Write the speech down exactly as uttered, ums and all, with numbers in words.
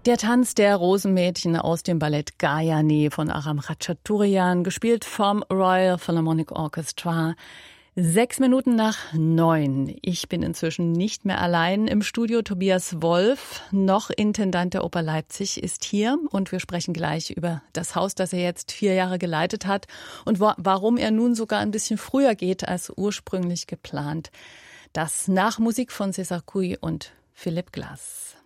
Der Tanz der Rosenmädchen aus dem Ballett Gayane von Aram Khachaturian, gespielt vom Royal Philharmonic Orchestra. Sechs Minuten nach neun. Ich bin inzwischen nicht mehr allein im Studio. Tobias Wolf, noch Intendant der Oper Leipzig, ist hier und wir sprechen gleich über das Haus, das er jetzt vier Jahre geleitet hat und wo, warum er nun sogar ein bisschen früher geht als ursprünglich geplant. Das nach Musik von César Cui und Philipp Glass.